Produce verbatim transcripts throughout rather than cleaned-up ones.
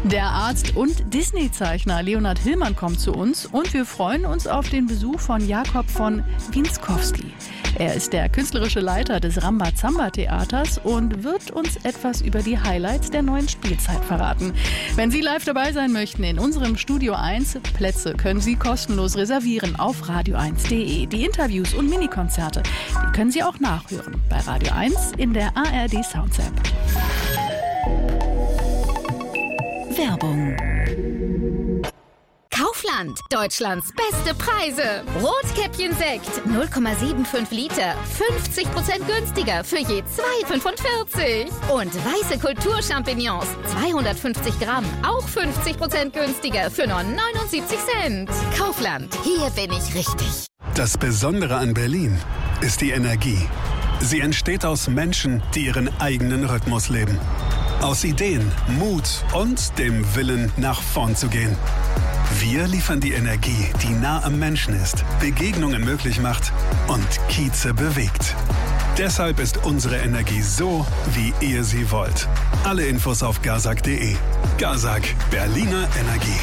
Der Arzt und Disney-Zeichner Leonhard Hillmann kommt zu uns und wir freuen uns auf den Besuch von Jakob von Winskowski. Er ist der künstlerische Leiter des Rambazamba-Theaters und wird uns etwas über die Highlights der neuen Spielzeit verraten. Wenn Sie live dabei sein möchten in unserem Studio eins, Plätze können Sie kostenlos reservieren auf radio eins punkt de. Die Interviews und Minikonzerte, die können Sie auch nachhören bei Radio eins in der A R D Sounds App. Werbung. Kaufland, Deutschlands beste Preise. Rotkäppchen-Sekt, null Komma fünfundsiebzig Liter, fünfzig Prozent günstiger für je zwei Komma fünfundvierzig. Und weiße Kulturchampignons, zweihundertfünfzig Gramm, auch fünfzig Prozent günstiger für nur neunundsiebzig Cent. Kaufland, hier bin ich richtig. Das Besondere an Berlin ist die Energie. Sie entsteht aus Menschen, die ihren eigenen Rhythmus leben. Aus Ideen, Mut und dem Willen, nach vorn zu gehen. Wir liefern die Energie, die nah am Menschen ist, Begegnungen möglich macht und Kieze bewegt. Deshalb ist unsere Energie so, wie ihr sie wollt. Alle Infos auf gazak punkt de. Gazak, Berliner Energie.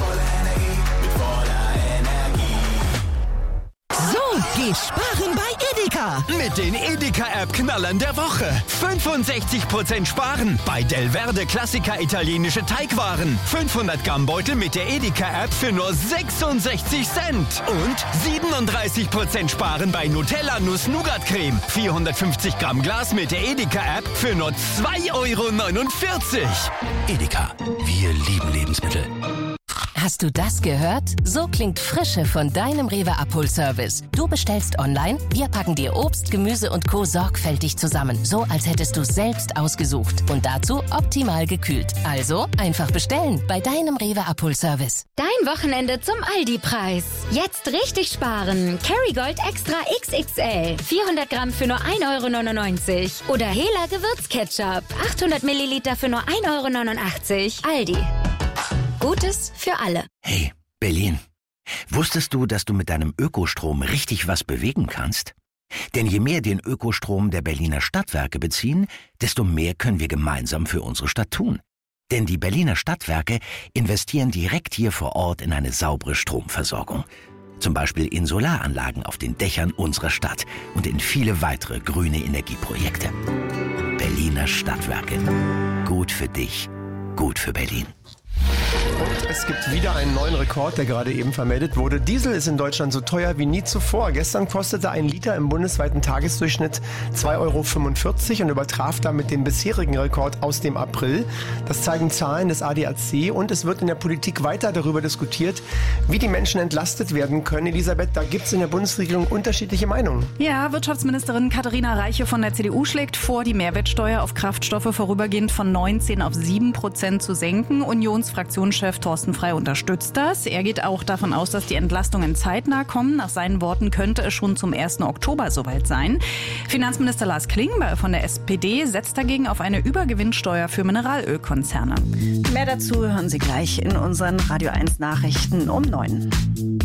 Geh sparen bei Edeka. Mit den Edeka-App-Knallern der Woche. fünfundsechzig Prozent sparen bei Delverde Klassiker italienische Teigwaren. fünfhundert Gramm Beutel mit der Edeka-App für nur sechsundsechzig Cent. Und siebenunddreißig Prozent sparen bei Nutella Nuss-Nougat-Creme. vierhundertfünfzig Gramm Glas mit der Edeka-App für nur zwei Euro neunundvierzig. Edeka, wir lieben Lebensmittel. Hast du das gehört? So klingt Frische von deinem Rewe-Abholservice. Du bestellst online, wir packen dir Obst, Gemüse und Co. sorgfältig zusammen. So, als hättest du es selbst ausgesucht. Und dazu optimal gekühlt. Also, einfach bestellen bei deinem Rewe-Abholservice. Dein Wochenende zum Aldi-Preis. Jetzt richtig sparen. Kerrygold Extra X X L. vierhundert Gramm für nur ein Euro neunundneunzig. Oder Hela Gewürzketchup. achthundert Milliliter für nur ein Euro neunundachtzig. Aldi. Gutes für alle. Hey, Berlin. Wusstest du, dass du mit deinem Ökostrom richtig was bewegen kannst? Denn je mehr den Ökostrom der Berliner Stadtwerke beziehen, desto mehr können wir gemeinsam für unsere Stadt tun. Denn die Berliner Stadtwerke investieren direkt hier vor Ort in eine saubere Stromversorgung. Zum Beispiel in Solaranlagen auf den Dächern unserer Stadt und in viele weitere grüne Energieprojekte. Berliner Stadtwerke. Gut für dich, gut für Berlin. Und es gibt wieder einen neuen Rekord, der gerade eben vermeldet wurde. Diesel ist in Deutschland so teuer wie nie zuvor. Gestern kostete ein Liter im bundesweiten Tagesdurchschnitt zwei Euro fünfundvierzig und übertraf damit den bisherigen Rekord aus dem April. Das zeigen Zahlen des A D A C und es wird in der Politik weiter darüber diskutiert, wie die Menschen entlastet werden können. Elisabeth, da gibt es in der Bundesregierung unterschiedliche Meinungen. Ja, Wirtschaftsministerin Katharina Reiche von der C D U schlägt vor, die Mehrwertsteuer auf Kraftstoffe vorübergehend von neunzehn auf sieben Prozent zu senken. Unionsfraktionschef Thorsten Frey unterstützt das. Er geht auch davon aus, dass die Entlastungen zeitnah kommen. Nach seinen Worten könnte es schon zum ersten Oktober soweit sein. Finanzminister Lars Klingbeil von der S P D setzt dagegen auf eine Übergewinnsteuer für Mineralölkonzerne. Mehr dazu hören Sie gleich in unseren Radio eins Nachrichten um neun.